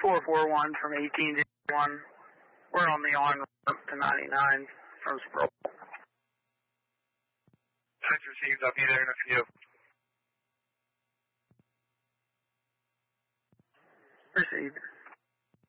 441 from 1801. We're on the on route to 99 from Sproul. Text received. I'll be there in a few. Received.